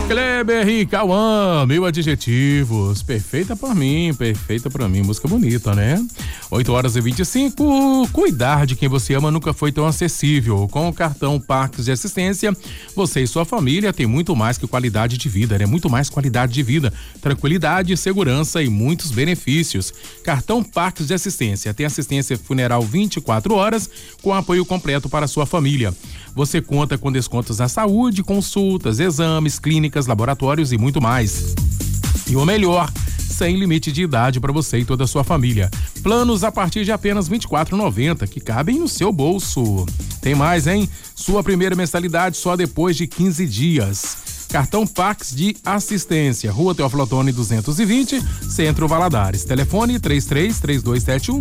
Kleber e Cauã, mil adjetivos, perfeita pra mim, música bonita, né? 8h25, cuidar de quem você ama nunca foi tão acessível. Com o cartão Parques de Assistência, você e sua família têm muito mais que qualidade de vida, né? Muito mais qualidade de vida, tranquilidade, segurança e muitos benefícios. Cartão Parques de Assistência, tem assistência funeral 24 horas, com apoio completo para a sua família. Você conta com descontos na saúde, consultas, exames, clínicas, laboratórios e muito mais. E o melhor, sem limite de idade para você e toda a sua família. Planos a partir de apenas R$ 24,90, que cabem no seu bolso. Tem mais, hein? Sua primeira mensalidade só depois de 15 dias. Cartão Pax de Assistência, Rua Teófilo Otoni 220, Centro Valadares. Telefone 33-3271-6271.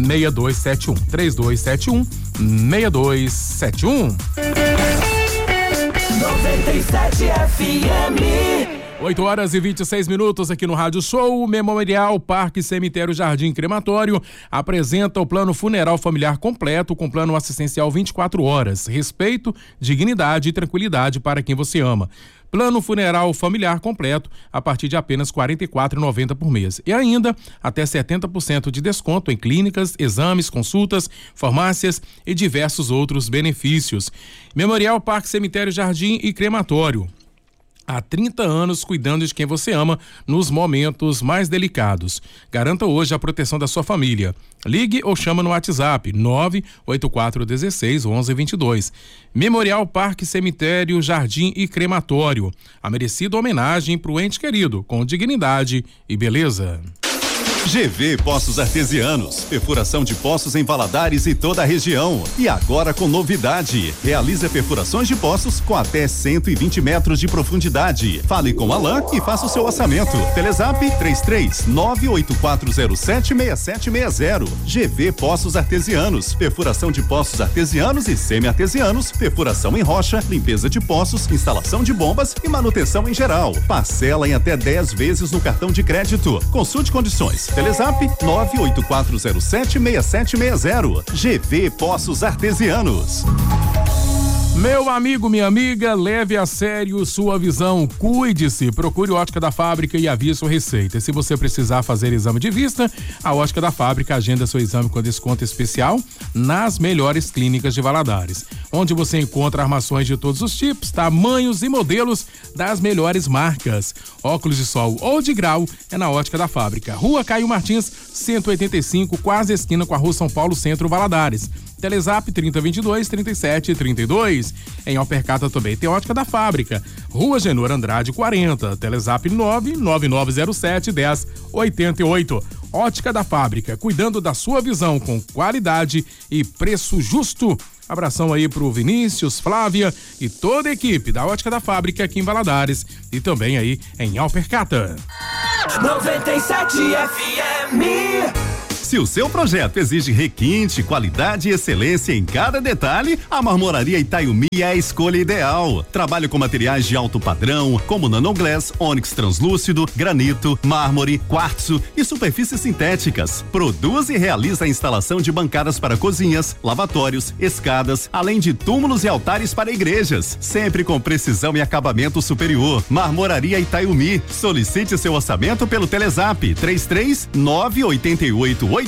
3271-6271. 97 FM. 8h26 aqui no Rádio Show. Memorial Parque Cemitério Jardim Crematório apresenta o plano funeral familiar completo com plano assistencial 24 horas. Respeito, dignidade e tranquilidade para quem você ama. Plano funeral familiar completo a partir de apenas R$ 44,90 por mês. E ainda até 70% de desconto em clínicas, exames, consultas, farmácias e diversos outros benefícios. Memorial Parque Cemitério Jardim e Crematório. Há 30 anos cuidando de quem você ama nos momentos mais delicados. Garanta hoje a proteção da sua família. Ligue ou chama no WhatsApp 984161122. Memorial Parque Cemitério Jardim e Crematório. A merecida homenagem para o ente querido, com dignidade e beleza. GV Poços Artesianos, perfuração de poços em Valadares e toda a região. E agora com novidade, realiza perfurações de poços com até 120 metros de profundidade. Fale com Alain e faça o seu orçamento. Telezap 33-98407-6760. GV Poços Artesianos, perfuração de poços artesianos e semi-artesianos, perfuração em rocha, limpeza de poços, instalação de bombas e manutenção em geral. Parcela em até 10 vezes no cartão de crédito. Consulte condições. Telezap 98407-6760. GV Poços Artesianos. Meu amigo, minha amiga, leve a sério sua visão, cuide-se, procure Ótica da Fábrica e avie sua receita. E se você precisar fazer exame de vista, a Ótica da Fábrica agenda seu exame com desconto especial nas melhores clínicas de Valadares, onde você encontra armações de todos os tipos, tamanhos e modelos das melhores marcas. Óculos de sol ou de grau é na Ótica da Fábrica. Rua Caio Martins, 185, quase esquina com a Rua São Paulo, Centro Valadares. Telezap 3022-3732. Em Alpercata também tem Ótica da Fábrica. Rua Genor Andrade 40. Telezap 99907-1088. Ótica da Fábrica, cuidando da sua visão com qualidade e preço justo. Abração aí pro Vinícius, Flávia e toda a equipe da Ótica da Fábrica aqui em Valadares e também aí em Alpercata. 97 FM. Se o seu projeto exige requinte, qualidade e excelência em cada detalhe, a Marmoraria Itaiumi é a escolha ideal. Trabalho com materiais de alto padrão, como nanoglass, ônix translúcido, granito, mármore, quartzo e superfícies sintéticas. Produz e realiza a instalação de bancadas para cozinhas, lavatórios, escadas, além de túmulos e altares para igrejas, sempre com precisão e acabamento superior. Marmoraria Itaiumi. Solicite seu orçamento pelo Telezap 33-988-847475.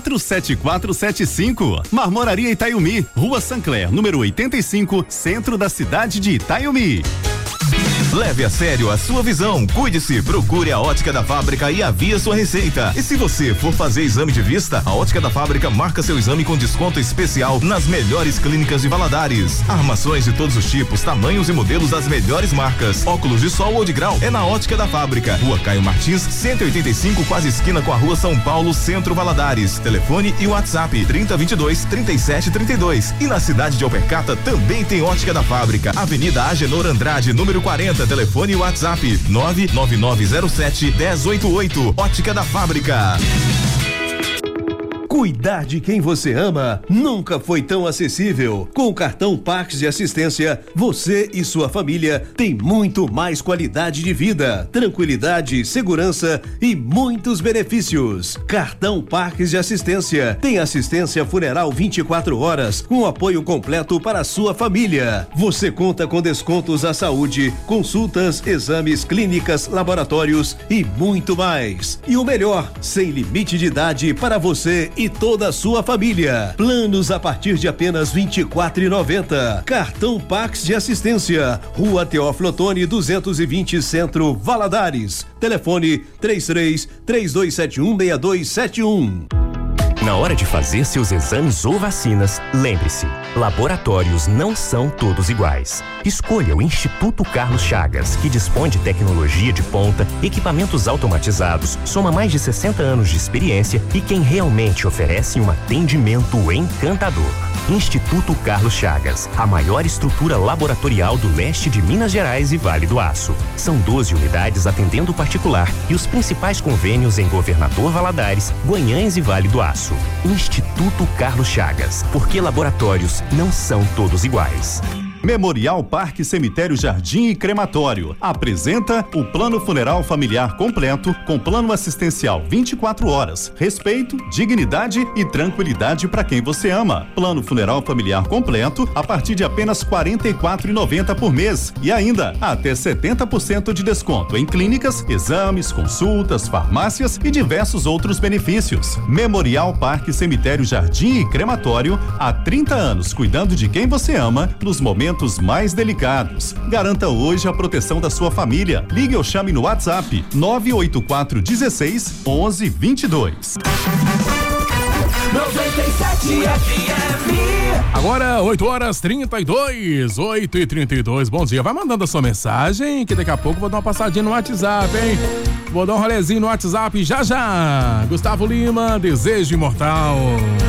Marmoraria Itaiumi, Rua Sancler, número 85, centro da cidade de Itaiumi. Leve a sério a sua visão, cuide-se, procure a Ótica da Fábrica e avie sua receita. E se você for fazer exame de vista, a Ótica da Fábrica marca seu exame com desconto especial nas melhores clínicas de Valadares. Armações de todos os tipos, tamanhos e modelos das melhores marcas. Óculos de sol ou de grau é na Ótica da Fábrica. Rua Caio Martins, 185, quase esquina com a Rua São Paulo, Centro Valadares. Telefone e WhatsApp 3022-3732. E na cidade de Alpercata também tem Ótica da Fábrica. Avenida Agenor Andrade, número 40. Telefone e WhatsApp 99907-1088. Ótica da Fábrica. Cuidar de quem você ama nunca foi tão acessível. Com o cartão Parques de Assistência, você e sua família têm muito mais qualidade de vida, tranquilidade, segurança e muitos benefícios. Cartão Parques de Assistência tem assistência funeral 24 horas, com apoio completo para a sua família. Você conta com descontos à saúde, consultas, exames, clínicas, laboratórios e muito mais. E o melhor, sem limite de idade para você e toda a sua família. Planos a partir de apenas R$ 24,90. Cartão Pax de Assistência. Rua Teófilo Otoni, 220, Centro, Valadares. Telefone 33-3271-6271. Na hora de fazer seus exames ou vacinas, lembre-se, laboratórios não são todos iguais. Escolha o Instituto Carlos Chagas, que dispõe de tecnologia de ponta, equipamentos automatizados, soma mais de 60 anos de experiência e quem realmente oferece um atendimento encantador. Instituto Carlos Chagas, a maior estrutura laboratorial do leste de Minas Gerais e Vale do Aço. São 12 unidades atendendo particular e os principais convênios em Governador Valadares, Guanhães e Vale do Aço. Instituto Carlos Chagas, porque laboratórios não são todos iguais. Memorial Parque Cemitério Jardim e Crematório apresenta o Plano Funeral Familiar Completo com plano assistencial 24 horas, respeito, dignidade e tranquilidade para quem você ama. Plano Funeral Familiar Completo a partir de apenas R$ 44,90 por mês e ainda até 70% de desconto em clínicas, exames, consultas, farmácias e diversos outros benefícios. Memorial Parque Cemitério Jardim e Crematório, há 30 anos cuidando de quem você ama nos momentos mais delicados. Garanta hoje a proteção da sua família. Ligue ou chame no WhatsApp 984 16 11 22. 97 FM. Agora 8h32, 8h32. Bom dia, vai mandando a sua mensagem que daqui a pouco vou dar uma passadinha no WhatsApp, hein? Vou dar um rolezinho no WhatsApp já já. Gustavo Lima, Desejo Imortal.